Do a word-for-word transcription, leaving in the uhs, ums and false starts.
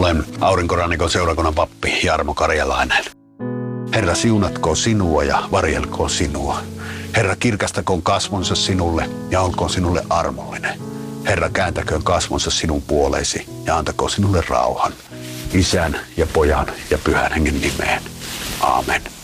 Olen Aurinkorannikon seurakunnan pappi Jarmo Karjalainen. Herra siunatkoon sinua ja varjelkoon sinua. Herra kirkastakoon kasvonsa sinulle ja olkoon sinulle armollinen. Herra kääntäköön kasvonsa sinun puoleesi ja antakoon sinulle rauhan. Isän ja Pojan ja Pyhän Hengen nimeen. Aamen.